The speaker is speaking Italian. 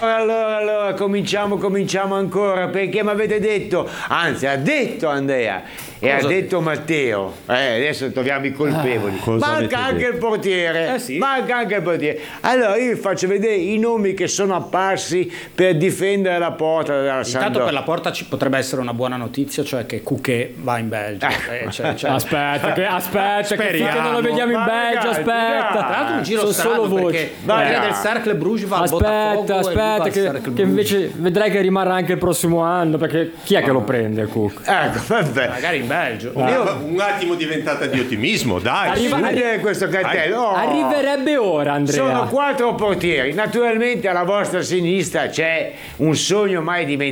Allora, cominciamo ancora, perché mi avete detto, anzi ha detto Andrea e ha detto Matteo, adesso troviamo i colpevoli, manca anche il portiere, manca anche il portiere. Allora io vi faccio vedere i nomi che sono apparsi per difendere la porta della Sampdoria. Intanto per la porta ci potrebbe essere una buona notizia, cioè che Cuquet va in Belgio. Aspetta, che finché non lo vediamo in Belgio, Tra aspetta. l'altro un giro Sono strano solo voci. perché del Cercle Bruges va al Botafogo Aspetta, che invece vedrai che rimarrà anche il prossimo anno, perché chi è che lo prende Cook? Ecco, vabbè. magari in Belgio. Un attimo diventata di ottimismo, dai. Arriva questo cartello. Oh. Arriverebbe ora, Andrea. Sono 4 portieri. Naturalmente alla vostra sinistra c'è un sogno mai dimenticato.